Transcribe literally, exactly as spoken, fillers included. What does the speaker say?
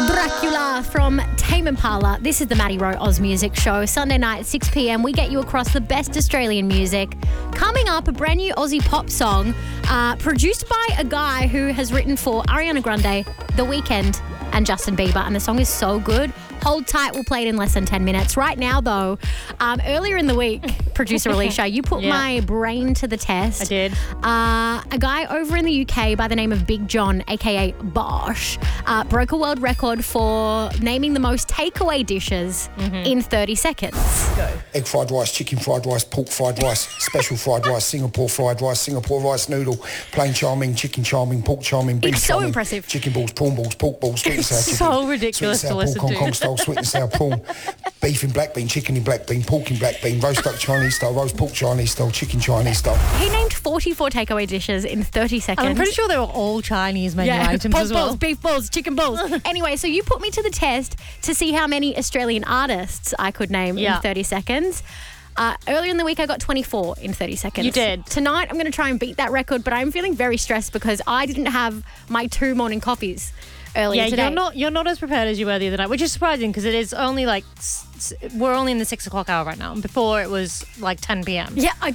Dracula from Tame Impala. This is the Maddie Rowe Oz Music Show. Sunday night at six p.m. we get you across the best Australian music. Coming up, a brand new Aussie pop song uh, produced by a guy who has written for Ariana Grande, The Weeknd and Justin Bieber. And the song is so good. Hold tight, we'll play it in less than ten minutes. Right now, though, um, earlier in the week, producer Alicia, you put Yeah. my brain to the test. I did. Uh, a guy over in the U K by the name of Big John, a k a. Bosch, uh, broke a world record for naming the most takeaway dishes Mm-hmm. in thirty seconds. Egg fried rice, chicken fried rice, pork fried rice, special fried rice, Singapore fried rice, Singapore rice noodle, plain charming, chicken charming, pork charming, beef It's so charming, impressive. chicken balls, prawn balls, pork balls, sweet and sour chicken, So ridiculous sweet and to sour listen pork, to. Hong Kong style, sweet and sour prawn, beef in black bean, chicken in black bean, pork in black bean, roast duck Chinese style, roast pork Chinese style, chicken Chinese style. He named forty-four takeaway dishes in thirty seconds. I'm pretty sure they were all Chinese menu Yeah, items pork as well. balls, beef balls, chicken balls. Anyway, so you put me to the test to see how many Australian artists I could name Yeah. in thirty seconds. Uh, earlier in the week, I got twenty-four in thirty seconds. You did. Tonight, I'm going to try and beat that record, but I'm feeling very stressed because I didn't have my two morning coffees earlier Yeah, today. you're not you're not as prepared as you were the other night, which is surprising because it is only like s- s- we're only in the six o'clock hour right now. Before it was like ten p.m. Yeah, I,